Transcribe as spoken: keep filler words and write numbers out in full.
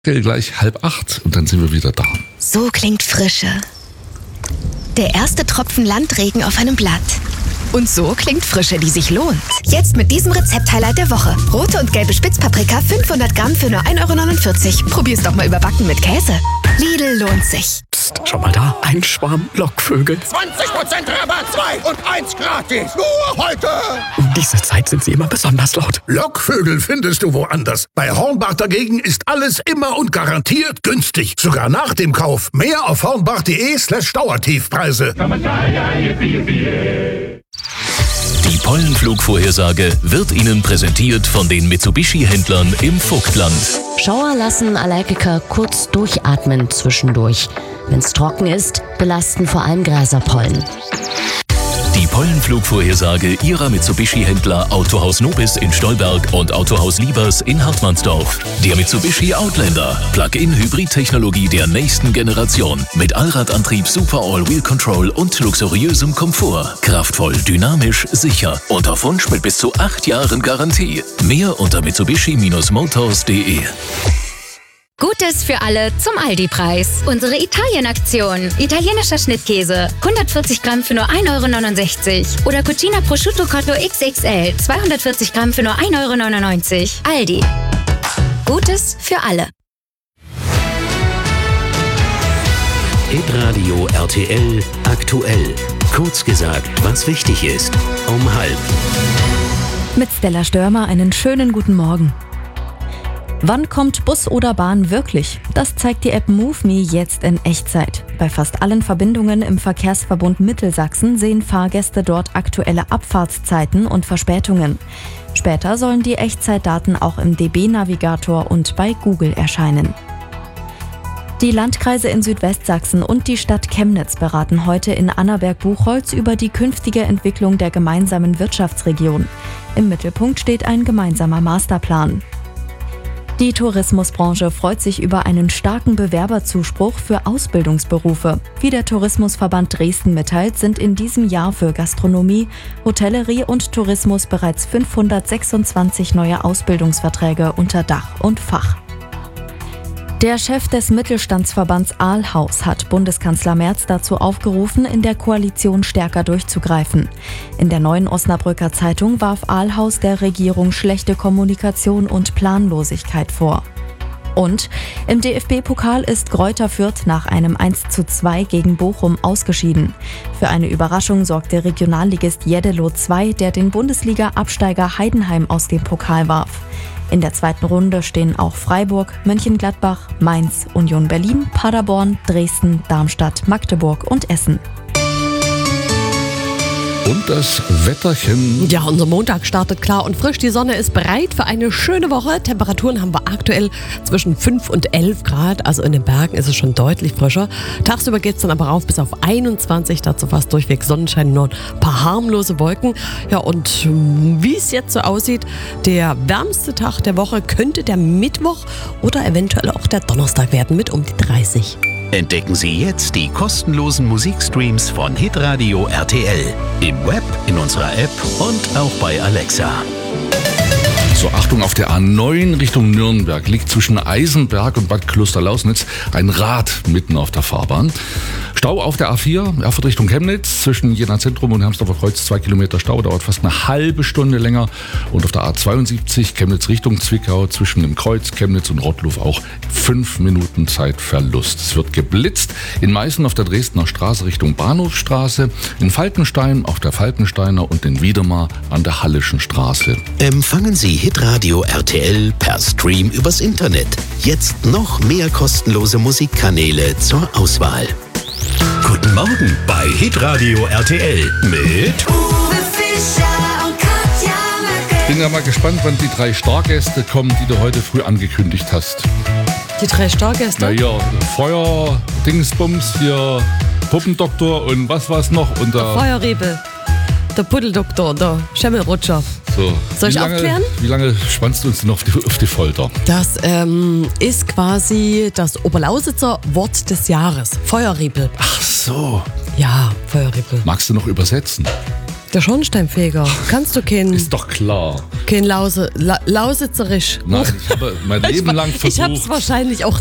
Gleich halb acht und dann sind wir wieder da. So klingt Frische. Der erste Tropfen Landregen auf einem Blatt. Und so klingt Frische, die sich lohnt. Jetzt mit diesem Rezept-Highlight der Woche. Rote und gelbe Spitzpaprika, fünfhundert Gramm für nur ein Euro neunundvierzig. Probier's doch mal überbacken mit Käse. Lidl lohnt sich. Psst, schau mal da, ein Schwarm Lockvögel. zwanzig Prozent Rabatt, zwei und eins gratis. Nur heute. Um diese Zeit sind sie immer besonders laut. Lockvögel findest du woanders. Bei Hornbach dagegen ist alles immer und garantiert günstig. Sogar nach dem Kauf. Mehr auf hornbach.de slash Dauertiefpreise. Die Pollenflugvorhersage wird Ihnen präsentiert von den Mitsubishi-Händlern im Vogtland. Schauer lassen Allergiker kurz durchatmen zwischendurch. Wenn es trocken ist, belasten vor allem Gräserpollen. Die Pollenflugvorhersage Ihrer Mitsubishi-Händler Autohaus Nobis in Stolberg und Autohaus Liebers in Hartmannsdorf. Der Mitsubishi Outlander. Plug-in-Hybrid-Technologie der nächsten Generation. Mit Allradantrieb, Super All-Wheel Control und luxuriösem Komfort. Kraftvoll, dynamisch, sicher. Und auf Wunsch mit bis zu acht Jahren Garantie. Mehr unter mitsubishi Bindestrich motors punkt de. Gutes für alle zum Aldi-Preis. Unsere Italien-Aktion. Italienischer Schnittkäse. hundertvierzig Gramm für nur ein Euro neunundsechzig. Oder Cucina Prosciutto Cotto X X L. zweihundertvierzig Gramm für nur ein Euro neunundneunzig. Aldi. Gutes für alle. Hitradio R T L aktuell. Kurz gesagt, was wichtig ist. Um halb. Mit Stella Störmer einen schönen guten Morgen. Wann kommt Bus oder Bahn wirklich? Das zeigt die App MoveMe jetzt in Echtzeit. Bei fast allen Verbindungen im Verkehrsverbund Mittelsachsen sehen Fahrgäste dort aktuelle Abfahrtszeiten und Verspätungen. Später sollen die Echtzeitdaten auch im D B-Navigator und bei Google erscheinen. Die Landkreise in Südwestsachsen und die Stadt Chemnitz beraten heute in Annaberg-Buchholz über die künftige Entwicklung der gemeinsamen Wirtschaftsregion. Im Mittelpunkt steht ein gemeinsamer Masterplan. Die Tourismusbranche freut sich über einen starken Bewerberzuspruch für Ausbildungsberufe. Wie der Tourismusverband Dresden mitteilt, sind in diesem Jahr für Gastronomie, Hotellerie und Tourismus bereits fünfhundertsechsundzwanzig neue Ausbildungsverträge unter Dach und Fach. Der Chef des Mittelstandsverbands Aalhaus hat Bundeskanzler Merz dazu aufgerufen, in der Koalition stärker durchzugreifen. In der Neuen Osnabrücker Zeitung warf Aalhaus der Regierung schlechte Kommunikation und Planlosigkeit vor. Und im D F B-Pokal ist Greuther Fürth nach einem eins zu zwei gegen Bochum ausgeschieden. Für eine Überraschung sorgte Regionalligist Jeddelo zwei, der den Bundesliga-Absteiger Heidenheim aus dem Pokal warf. In der zweiten Runde stehen auch Freiburg, Mönchengladbach, Mainz, Union Berlin, Paderborn, Dresden, Darmstadt, Magdeburg und Essen. Und das Wetterchen. Ja, unser Montag startet klar und frisch. Die Sonne ist bereit für eine schöne Woche. Temperaturen haben wir aktuell zwischen fünf und elf Grad. Also in den Bergen ist es schon deutlich frischer. Tagsüber geht es dann aber rauf bis auf einundzwanzig. Dazu fast durchweg Sonnenschein, nur ein paar harmlose Wolken. Ja, und wie es jetzt so aussieht, der wärmste Tag der Woche könnte der Mittwoch oder eventuell auch der Donnerstag werden mit um die dreißig. Entdecken Sie jetzt die kostenlosen Musikstreams von Hitradio R T L. Im Web, in unserer App und auch bei Alexa. So, Achtung, auf der A neun Richtung Nürnberg liegt zwischen Eisenberg und Bad Klosterlausnitz ein Rad mitten auf der Fahrbahn. Stau auf der A vier, Erfurt Richtung Chemnitz, zwischen Jena Zentrum und Hermsdorfer Kreuz zwei Kilometer Stau, dauert fast eine halbe Stunde länger. Und auf der A zweiundsiebzig, Chemnitz Richtung Zwickau, zwischen dem Kreuz, Chemnitz und Rottluff auch fünf Minuten Zeitverlust. Es wird geblitzt in Meißen auf der Dresdner Straße Richtung Bahnhofstraße, in Falkenstein auf der Falkensteiner und in Wiedemar an der Hallischen Straße. Empfangen Sie Hitradio R T L per Stream übers Internet. Jetzt noch mehr kostenlose Musikkanäle zur Auswahl. Guten Morgen bei Hitradio R T L mit Uwe Fischer und Katja Möcke. Bin ja mal gespannt, wann die drei Stargäste kommen, die du heute früh angekündigt hast. Die drei Stargäste? Naja, Feuer, Dingsbums, hier Puppendoktor und was war's noch? Und der Feuerrebel, der Puddeldoktor, der Schemmelrutscher. So. Soll ich wie lange, aufklären? Wie lange spannst du uns denn auf die, auf die Folter? Das ähm, ist quasi das Oberlausitzer Wort des Jahres. Feuerrebel. Ach so. Ja, Feuerrebel. Magst du noch übersetzen? Der Schornsteinfeger. Kannst du keinen, Ist doch klar. kein Lause, La, Lausitzerisch? Nein, ich habe mein Leben lang Ich habe es versucht. wahrscheinlich auch